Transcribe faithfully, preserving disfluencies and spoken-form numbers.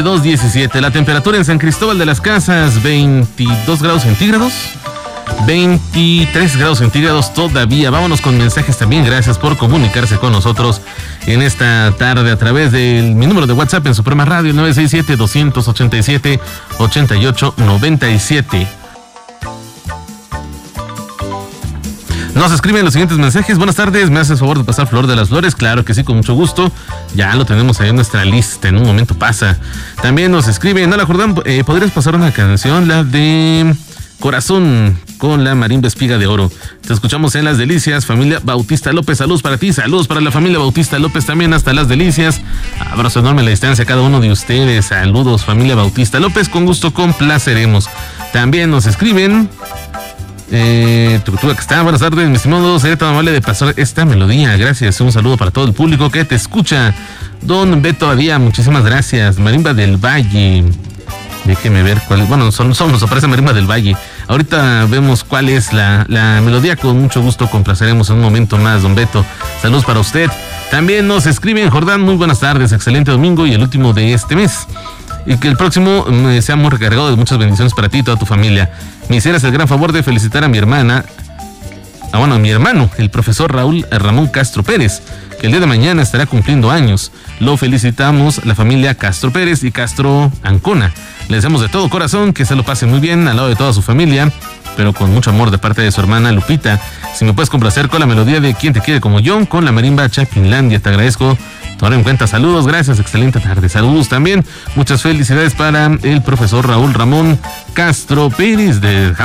dos diecisiete. La temperatura en San Cristóbal de las Casas, veintidós grados centígrados. veintitrés grados centígrados todavía. Vámonos con mensajes también. Gracias por comunicarse con nosotros en esta tarde a través de mi número de WhatsApp en Suprema Radio, nueve seis siete, dos ocho siete, ocho ocho nueve siete. Nos escriben los siguientes mensajes. Buenas tardes, ¿me haces favor de pasar Flor de las Flores? Claro que sí, con mucho gusto. Ya lo tenemos ahí en nuestra lista, en un momento pasa. También nos escriben, hola Jordán, eh, ¿podrías pasar una canción? La de Corazón, con la marimba Espiga de Oro. Te escuchamos en Las Delicias, familia Bautista López. Saludos para ti, saludos para la familia Bautista López también hasta Las Delicias. Abrazo enorme a la distancia a cada uno de ustedes. Saludos, familia Bautista López, con gusto complaceremos. También nos escriben... Eh, tu, tu, que está, buenas tardes, mi estimado, sería tan amable de pasar esta melodía. Gracias, un saludo para todo el público que te escucha. Don Beto Abía, muchísimas gracias. Marimba del Valle. Déjeme ver cuál es. Bueno, son, son, nos aparece Marimba del Valle. Ahorita vemos cuál es la, la melodía. Con mucho gusto complaceremos en un momento más, don Beto. Saludos para usted. También nos escriben, Jordán, muy buenas tardes, excelente domingo y el último de este mes. Y que el próximo eh, sea muy recargado de muchas bendiciones para ti y toda tu familia. Me hicieras el gran favor de felicitar a mi hermana, ah, bueno, a mi hermano, el profesor Raúl Ramón Castro Pérez, que el día de mañana estará cumpliendo años. Lo felicitamos la familia Castro Pérez y Castro Ancona. Le deseamos de todo corazón que se lo pase muy bien al lado de toda su familia, pero con mucho amor de parte de su hermana Lupita. Si me puedes complacer con la melodía de Quien te quiere como yo, con la marimba Chapinlandia, te agradezco. Tomar en cuenta, saludos, gracias, excelente tarde. Saludos también, muchas felicidades para el profesor Raúl Ramón Castro Pérez de